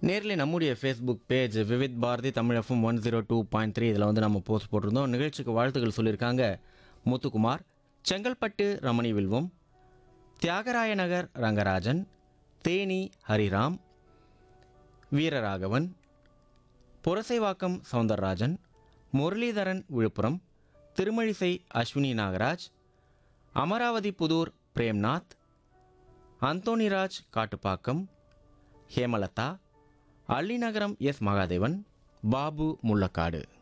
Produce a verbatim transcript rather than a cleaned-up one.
நேர்ல நம்முடைய Facebook page Vividh Bharathi Tamil FM one zero two point three இதில் வந்து நம்ம போஸ்ட் போட்டிருந்தோம். நிகழ்ச்சிக்கு வாழ்த்துக்கள் சொல்லியிருக்காங்க முத்துக்குமார், செங்கல்பட்டு ரமணி வில்வம், தியாகராய நகர் ரங்கராஜன், தேனி ஹரிராம், வீரராகவன், புரசைவாக்கம் சவுந்தரராஜன், முரளிதரன் விழுப்புரம், திருமழிசை அஸ்வினி நாகராஜ், அமராவதி புதூர் பிரேம்நாத், அந்தோணிராஜ் காட்டுப்பாக்கம், ஹேமலதா, அள்ளிநகரம் எஸ் மகாதேவன், பாபு முள்ளக்காடு.